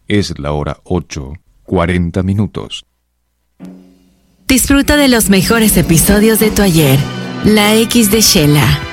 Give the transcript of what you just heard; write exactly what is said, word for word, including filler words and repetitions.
Es la hora ocho, cuarenta minutos. Disfruta de los mejores episodios de tu ayer. La X de Shela.